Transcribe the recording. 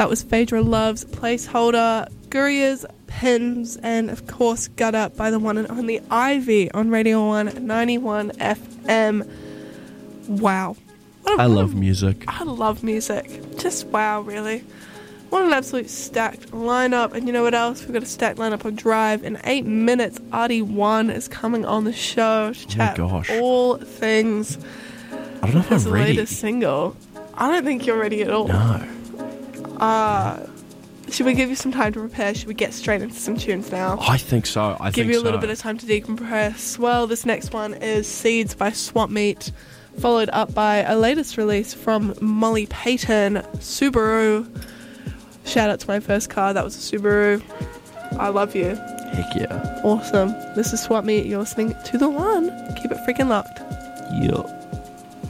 That was Phaedra Love's Placeholder, Guria's Pins, and of course Gut Up by the one and only Ivy on Radio 1 91 FM. Wow. I love music. I love music. Just wow, really. What an absolute stacked lineup. And you know what else? We've got a stacked lineup on Drive. In 8 minutes, RD1 is coming on the show to chat all things. I don't know if I'm ready. His latest single. I don't think you're ready at all. No. Should we give you some time to prepare? Should we get straight into some tunes now? I think so. Give you a little bit of time to decompress. Well, this next one is Seeds by Swap Meet, followed up by a latest release from Molly Payton, Subaru. Shout out to my first car. That was a Subaru. I love you. Heck yeah. Awesome. This is Swap Meet. You're listening to The One. Keep it freaking locked. Yeah.